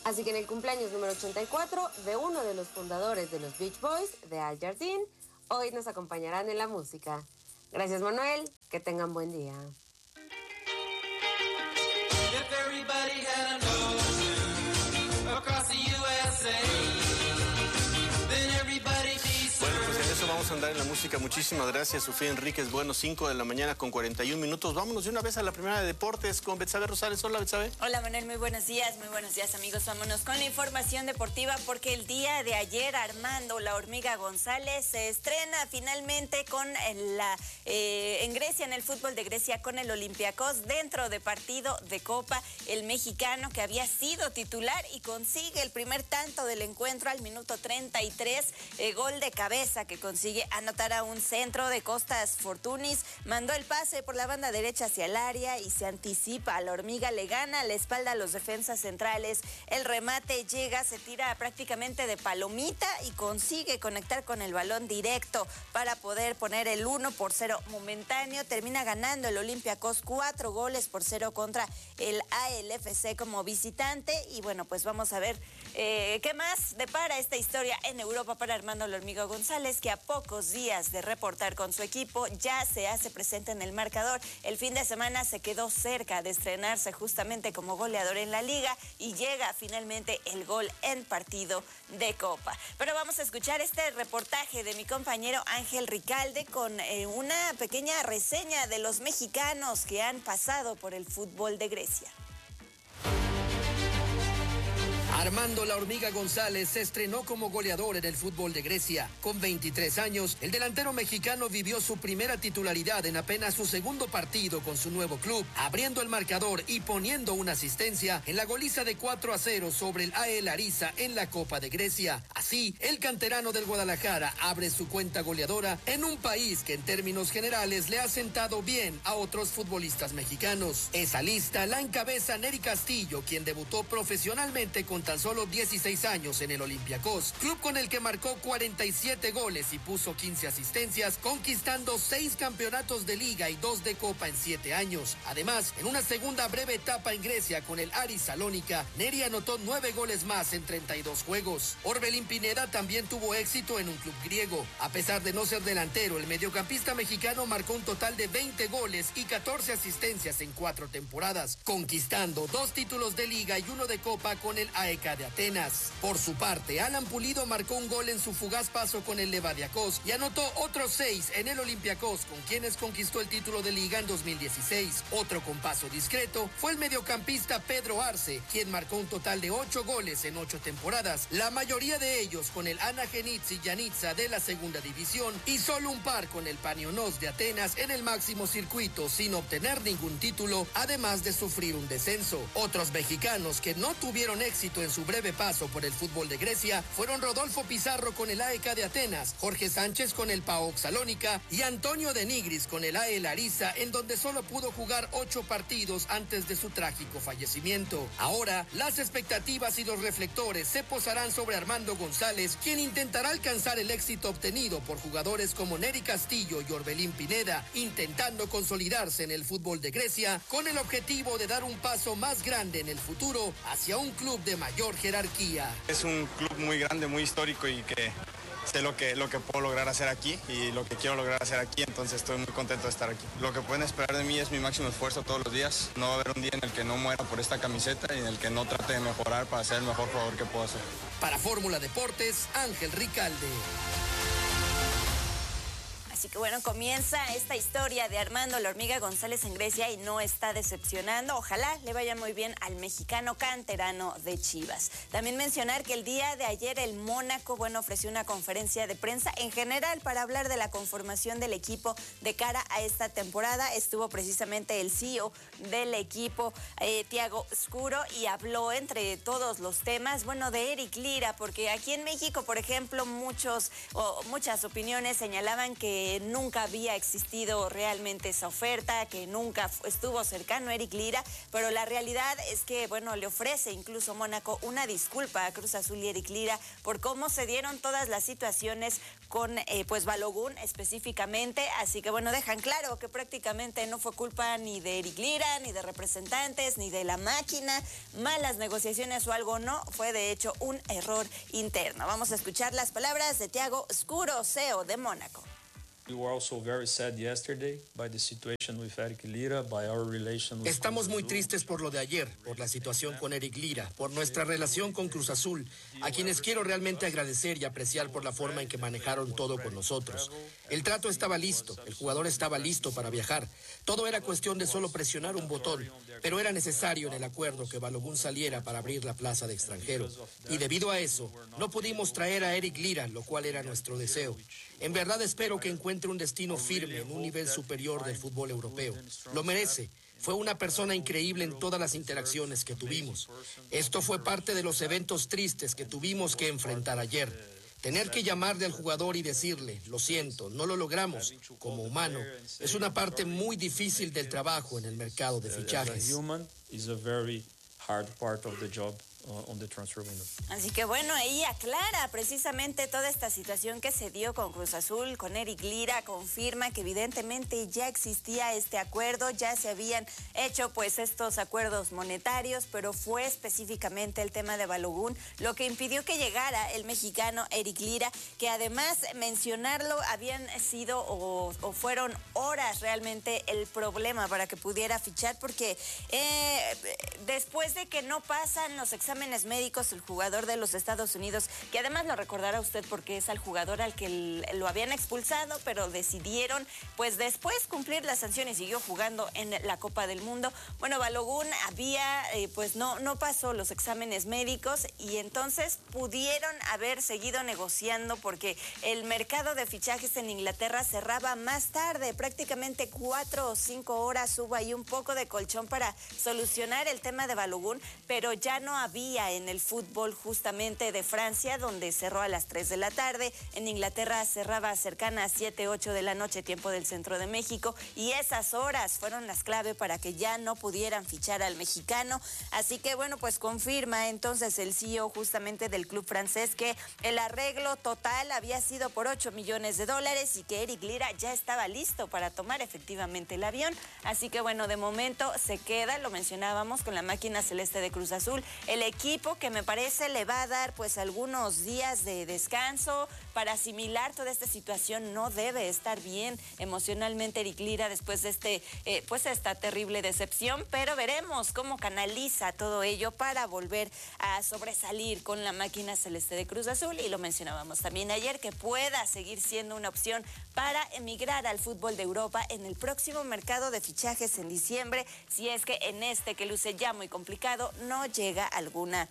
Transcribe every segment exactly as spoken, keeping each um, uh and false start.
Así que en el cumpleaños número ochenta y cuatro de uno de los fundadores de los Beach Boys, de Al Jardín, hoy nos acompañarán en la música. Gracias, Manuel. Que tengan buen día. Bueno, pues en eso vamos a andar en la música. Muchísimas gracias, Sofía Enríquez. Bueno, cinco de la mañana con cuarenta y un minutos. Vámonos de una vez a la primera de deportes con Betsabe Rosales. Hola, Betsabe. Hola, Manuel. Muy buenos días. Muy buenos días, amigos. Vámonos con la información deportiva porque el día de ayer Armando La Hormiga González se estrena finalmente con la eh, en Grecia, en el fútbol de Grecia, con el Olympiacos dentro de partido de Copa. El mexicano que había sido titular y consigue el primer tanto del encuentro al minuto treinta y tres, eh, gol de cabeza que consigue anotar a un centro de Costas Fortunis, mandó el pase por la banda derecha hacia el área y se anticipa. A La Hormiga le gana a la espalda a los defensas centrales, el remate llega, se tira prácticamente de palomita y consigue conectar con el balón directo para poder poner el uno por cero momentáneo. Termina ganando el Olympiacos cuatro goles por cero contra el A L F C como visitante. Y bueno, pues vamos a ver eh, qué más depara esta historia en Europa para Armando La Hormiga González, que a pocos días de reportar con su equipo ya se hace presente en el marcador. El fin de semana se quedó cerca de estrenarse justamente como goleador en la liga y llega finalmente el gol en partido de Copa. Pero vamos a escuchar este reportaje de mi compañero Ángel Ricalde con eh, una pequeña reseña de los mexicanos que han pasado por el fútbol de Grecia. Armando La Hormiga González se estrenó como goleador en el fútbol de Grecia. Con veintitrés años, el delantero mexicano vivió su primera titularidad en apenas su segundo partido con su nuevo club, abriendo el marcador y poniendo una asistencia en la goliza de cuatro a cero sobre el A E Larissa en la Copa de Grecia. Así, el canterano del Guadalajara abre su cuenta goleadora en un país que en términos generales le ha sentado bien a otros futbolistas mexicanos. Esa lista la encabeza Nery Castillo, quien debutó profesionalmente con tan solo dieciséis años en el Olympiacos, club con el que marcó cuarenta y siete goles y puso quince asistencias, conquistando seis campeonatos de liga y dos de copa en siete años. Además, en una segunda breve etapa en Grecia con el Aris Salónica, Nery anotó nueve goles más en treinta y dos juegos. Orbelín Pineda también tuvo éxito en un club griego. A pesar de no ser delantero, el mediocampista mexicano marcó un total de veinte goles y catorce asistencias en cuatro temporadas, conquistando dos títulos de liga y uno de copa con el A E K de Atenas. Por su parte, Alan Pulido marcó un gol en su fugaz paso con el Levadiakos y anotó otros seis en el Olympiacos, con quienes conquistó el título de liga en dos mil dieciséis. Otro con paso discreto fue el mediocampista Pedro Arce, quien marcó un total de ocho goles en ocho temporadas, la mayoría de ellos con el Anagenitsi Yanitsa de la segunda división y solo un par con el Paniónios de Atenas en el máximo circuito sin obtener ningún título, además de sufrir un descenso. Otros mexicanos que no tuvieron éxito en su breve paso por el fútbol de Grecia fueron Rodolfo Pizarro con el A E K de Atenas, Jorge Sánchez con el PAOK Salónica y Antonio de Nigris con el A E Larissa, en donde solo pudo jugar ocho partidos antes de su trágico fallecimiento. Ahora, las expectativas y los reflectores se posarán sobre Armando González, quien intentará alcanzar el éxito obtenido por jugadores como Nery Castillo y Orbelín Pineda, intentando consolidarse en el fútbol de Grecia con el objetivo de dar un paso más grande en el futuro hacia un club de mayor jerarquía. Es un club muy grande, muy histórico y que sé lo que, lo que puedo lograr hacer aquí y lo que quiero lograr hacer aquí, entonces estoy muy contento de estar aquí. Lo que pueden esperar de mí es mi máximo esfuerzo todos los días. No va a haber un día en el que no muera por esta camiseta y en el que no trate de mejorar para ser el mejor jugador que puedo ser. Para Fórmula Deportes, Ángel Ricalde. Así que bueno, comienza esta historia de Armando La Hormiga González en Grecia y no está decepcionando. Ojalá le vaya muy bien al mexicano canterano de Chivas. También mencionar que el día de ayer el Mónaco, bueno, ofreció una conferencia de prensa en general para hablar de la conformación del equipo de cara a esta temporada. Estuvo precisamente el C E O del equipo, eh, Thiago Scuro, y habló entre todos los temas, bueno, de Eric Lira, porque aquí en México, por ejemplo, muchos o muchas opiniones señalaban que que nunca había existido realmente esa oferta, que nunca estuvo cercano a Eric Lira, pero la realidad es que, bueno, le ofrece incluso Mónaco una disculpa a Cruz Azul y Eric Lira por cómo se dieron todas las situaciones con, eh, pues, Balogun específicamente, así que, bueno, dejan claro que prácticamente no fue culpa ni de Eric Lira, ni de representantes, ni de la máquina, malas negociaciones o algo, no, fue de hecho un error interno. Vamos a escuchar las palabras de Thiago Scuro, C E O de Mónaco. Estamos muy tristes por lo de ayer, por la situación con Eric Lira, por nuestra relación con Cruz Azul, a quienes quiero realmente agradecer y apreciar por la forma en que manejaron todo con nosotros. El trato estaba listo, el jugador estaba listo para viajar. Todo era cuestión de solo presionar un botón, pero era necesario en el acuerdo que Balogun saliera para abrir la plaza de extranjero. Y debido a eso, no pudimos traer a Eric Lira, lo cual era nuestro deseo. En verdad espero que encuentre un destino firme en un nivel superior del fútbol europeo. Lo merece. Fue una persona increíble en todas las interacciones que tuvimos. Esto fue parte de los eventos tristes que tuvimos que enfrentar ayer. Tener que llamarle al jugador y decirle, lo siento, no lo logramos, como humano, es una parte muy difícil del trabajo en el mercado de fichajes. Así que bueno, ahí aclara precisamente toda esta situación que se dio con Cruz Azul, con Eric Lira, confirma que evidentemente ya existía este acuerdo, ya se habían hecho pues estos acuerdos monetarios, pero fue específicamente el tema de Balogun lo que impidió que llegara el mexicano Eric Lira, que además mencionarlo habían sido o, o fueron horas realmente el problema para que pudiera fichar, porque eh, después de que no pasan los exámenes exámenes médicos, el jugador de los Estados Unidos, que además lo recordará usted porque es al jugador al que lo habían expulsado, pero decidieron pues después cumplir la sanción y siguió jugando en la Copa del Mundo. Bueno, Balogun había, eh, pues no, no pasó los exámenes médicos y entonces pudieron haber seguido negociando porque el mercado de fichajes en Inglaterra cerraba más tarde, prácticamente cuatro o cinco horas. Hubo ahí un poco de colchón para solucionar el tema de Balogun, pero ya no había en el fútbol justamente de Francia, donde cerró a las tres de la tarde. En Inglaterra cerraba cercana a siete, ocho de la noche, tiempo del centro de México, y esas horas fueron las clave para que ya no pudieran fichar al mexicano. Así que bueno, pues confirma entonces el C E O justamente del club francés que el arreglo total había sido por ocho millones de dólares y que Eric Lira ya estaba listo para tomar efectivamente el avión. Así que bueno, de momento se queda, lo mencionábamos, con la máquina celeste de Cruz Azul, el equipo que me parece le va a dar pues algunos días de descanso para asimilar toda esta situación. No debe estar bien emocionalmente Eric Lira después de este eh, pues esta terrible decepción, pero veremos cómo canaliza todo ello para volver a sobresalir con la máquina celeste de Cruz Azul. Y lo mencionábamos también ayer, que pueda seguir siendo una opción para emigrar al fútbol de Europa en el próximo mercado de fichajes en diciembre, si es que en este, que luce ya muy complicado, no llega alguna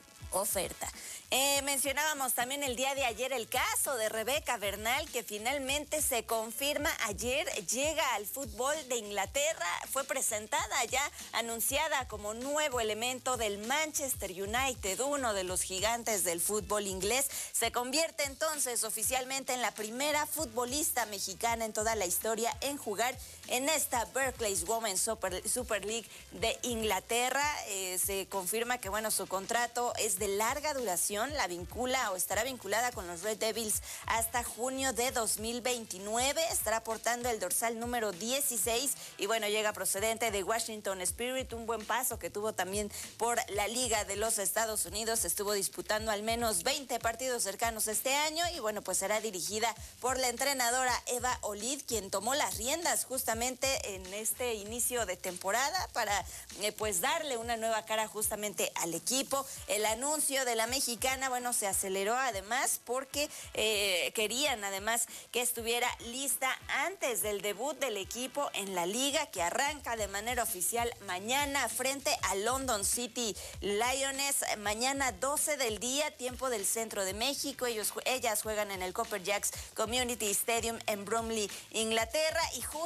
oferta. Eh, mencionábamos también el día de ayer el caso de Rebeca Bernal, que finalmente se confirma ayer, llega al fútbol de Inglaterra, fue presentada ya, anunciada como nuevo elemento del Manchester United, uno de los gigantes del fútbol inglés. Se convierte entonces oficialmente en la primera futbolista mexicana en toda la historia en jugar en esta Barclays Women's Super, Super League de Inglaterra. Eh, se confirma que bueno, su contrato es de larga duración, la vincula o estará vinculada con los Red Devils hasta junio de dos mil veintinueve, estará portando el dorsal número dieciséis y bueno, llega procedente de Washington Spirit, un buen paso que tuvo también por la Liga de los Estados Unidos, estuvo disputando al menos veinte partidos cercanos este año y bueno, pues será dirigida por la entrenadora Eva Olid, quien tomó las riendas justamente en este inicio de temporada para eh, pues darle una nueva cara justamente al equipo. El anuncio de la mexicana, bueno, se aceleró además porque eh, querían además que estuviera lista antes del debut del equipo en la liga, que arranca de manera oficial mañana frente a London City Lions, mañana doce del día, tiempo del centro de México. Ellos, ellas juegan en el Copper Jacks Community Stadium en Bromley, Inglaterra, y justamente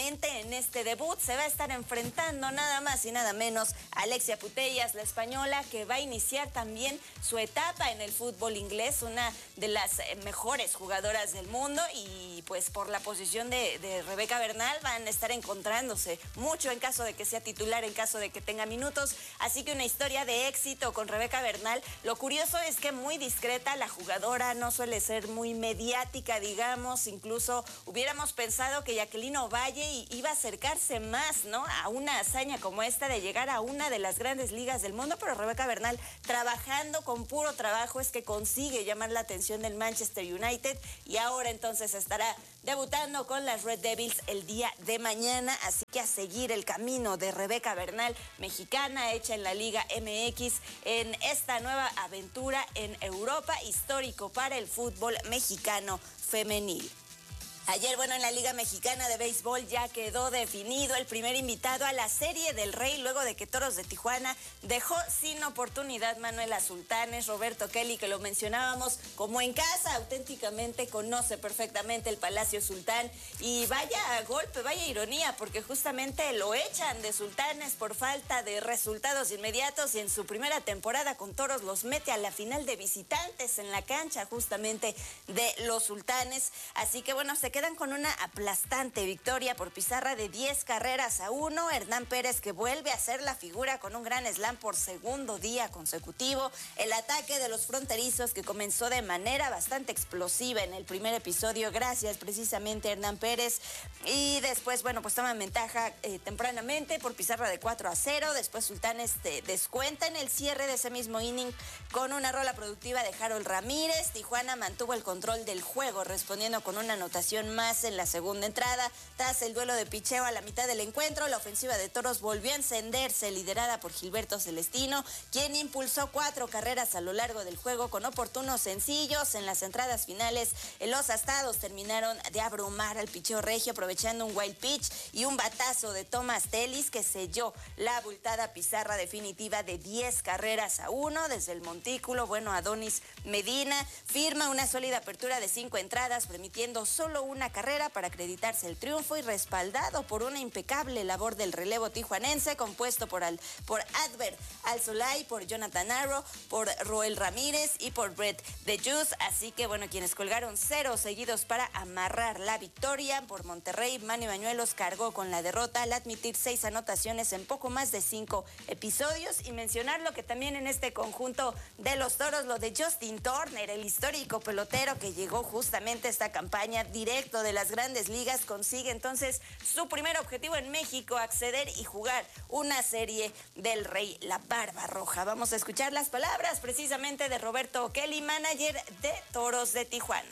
justamente en este debut se va a estar enfrentando nada más y nada menos a Alexia Putellas, la española, que va a iniciar también su etapa en el fútbol inglés, una de las mejores jugadoras del mundo, y pues por la posición de, de Rebeca Bernal van a estar encontrándose mucho en caso de que sea titular, en caso de que tenga minutos, así que una historia de éxito con Rebeca Bernal. Lo curioso es que muy discreta la jugadora, no suele ser muy mediática, digamos, incluso hubiéramos pensado que Jacqueline Ovalle iba a acercarse más, ¿no?, a una hazaña como esta de llegar a una de las grandes ligas del mundo, pero Rebeca Bernal, trabajando con puro trabajo, es que consigue llamar la atención del Manchester United, y ahora entonces estará debutando con las Red Devils el día de mañana, así que a seguir el camino de Rebeca Bernal, mexicana, hecha en la Liga M X, en esta nueva aventura en Europa, histórico para el fútbol mexicano femenil. Ayer, bueno, en la Liga Mexicana de Béisbol ya quedó definido el primer invitado a la Serie del Rey, luego de que Toros de Tijuana dejó sin oportunidad Manuel a Sultanes. Roberto Kelly, que lo mencionábamos como en casa, auténticamente conoce perfectamente el Palacio Sultán, y vaya golpe, vaya ironía, porque justamente lo echan de Sultanes por falta de resultados inmediatos, y en su primera temporada con Toros los mete a la final de visitantes en la cancha justamente de los Sultanes. Así que bueno, se queda quedan con una aplastante victoria por pizarra de diez carreras a uno. Hernán Pérez, que vuelve a ser la figura con un gran slam por segundo día consecutivo. El ataque de los fronterizos, que comenzó de manera bastante explosiva en el primer episodio, gracias precisamente a Hernán Pérez. Y después, bueno, pues toman ventaja eh, tempranamente por pizarra de cuatro a cero. Después Sultanes eh, descuenta en el cierre de ese mismo inning con una rola productiva de Harold Ramírez. Tijuana mantuvo el control del juego, respondiendo con una anotación más en la segunda entrada. Tras el duelo de picheo a la mitad del encuentro, la ofensiva de Toros volvió a encenderse, liderada por Gilberto Celestino, quien impulsó cuatro carreras a lo largo del juego con oportunos sencillos. En las entradas finales, los astados terminaron de abrumar al picheo regio, aprovechando un wild pitch y un batazo de Thomas Tellis, que selló la abultada pizarra definitiva de diez carreras a uno. Desde el montículo, bueno, Adonis Medina firma una sólida apertura de cinco entradas, permitiendo solo una carrera para acreditarse el triunfo, y respaldado por una impecable labor del relevo tijuanense, compuesto por, al, por Adbert Alzolay, por Jonathan Arrow, por Roel Ramírez y por Brett DeJus. Así que bueno, quienes colgaron cero seguidos para amarrar la victoria. Por Monterrey, Manny Bañuelos cargó con la derrota al admitir seis anotaciones en poco más de cinco episodios. Y mencionar lo que también en este conjunto de los Toros, lo de Justin Turner, el histórico pelotero que llegó justamente a esta campaña directo de las grandes ligas, consigue entonces su primer objetivo en México, acceder y jugar una Serie del Rey, la Barba Roja. Vamos a escuchar las palabras precisamente de Roberto Kelly, manager de Toros de Tijuana.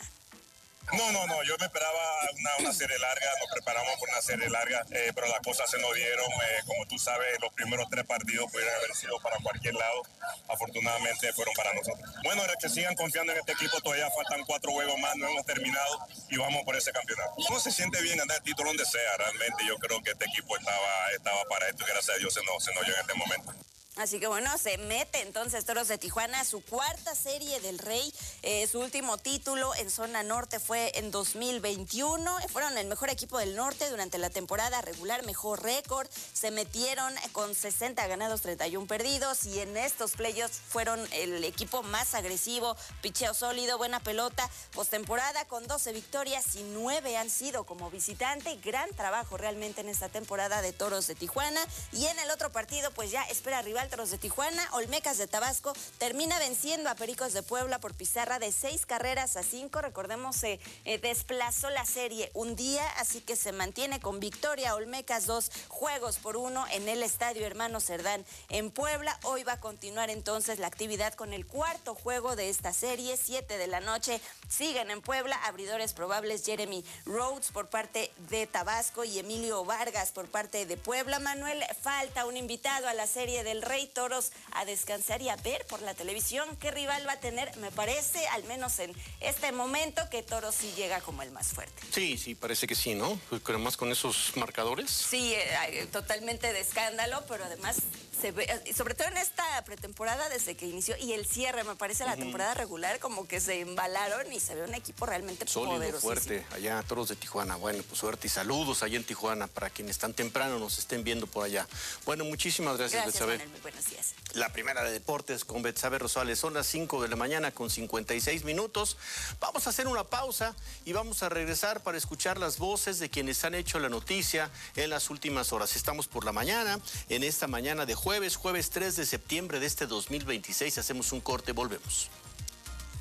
No, no, no, yo me esperaba una, una serie larga, nos preparamos por una serie larga, eh, pero las cosas se nos dieron. Eh, como tú sabes, los primeros tres partidos pudieran haber sido para cualquier lado, afortunadamente fueron para nosotros. Bueno, es que sigan confiando en este equipo, todavía faltan cuatro juegos más, no hemos terminado y vamos por ese campeonato. No se siente bien ganar el título donde sea, realmente yo creo que este equipo estaba, estaba para esto y gracias a Dios se nos, se nos dio en este momento. Así que bueno, se mete entonces Toros de Tijuana a su cuarta Serie del Rey. Eh, su último título en zona norte fue en dos mil veintiuno. Fueron el mejor equipo del norte durante la temporada regular, mejor récord. Se metieron con sesenta ganados, treinta y uno perdidos. Y en estos playoffs fueron el equipo más agresivo, picheo sólido, buena pelota. Postemporada con doce victorias y nueve han sido como visitante. Gran trabajo realmente en esta temporada de Toros de Tijuana. Y en el otro partido, pues ya espera rival Toros de Tijuana. Olmecas de Tabasco termina venciendo a Pericos de Puebla por pizarra de seis carreras a cinco. Recordemos, se eh, eh, desplazó la serie un día, así que se mantiene con victoria. Olmecas dos juegos por uno en el Estadio Hermano Cerdán en Puebla. Hoy va a continuar entonces la actividad con el cuarto juego de esta serie, siete de la noche. Siguen en Puebla abridores probables Jeremy Rhodes por parte de Tabasco y Emilio Vargas por parte de Puebla. Manuel, falta un invitado a la Serie del Rey. Toros a descansar y a ver por la televisión qué rival va a tener. Me parece, al menos en este momento, que Toros sí llega como el más fuerte. Sí, sí, parece que sí, ¿no? Pero más con esos marcadores. Sí, eh, totalmente de escándalo, pero además se ve, sobre todo en esta pretemporada desde que inició y el cierre, me parece, la uh-huh. temporada regular, como que se embalaron y se ve un equipo realmente sólido, poderosísimo. fuerte, allá Toros de Tijuana. Bueno, pues suerte y saludos allá en Tijuana para quienes tan temprano nos estén viendo por allá. Bueno, muchísimas gracias, Gracias, Betsabe. Manuel, muy buenos días. La primera de deportes con Betsabe Rosales. Son las cinco de la mañana con cincuenta y seis minutos. Vamos a hacer una pausa y vamos a regresar para escuchar las voces de quienes han hecho la noticia en las últimas horas. Estamos por la mañana, en esta mañana de jueves, jueves tres de septiembre de este dos mil veintiséis. Hacemos un corte, volvemos.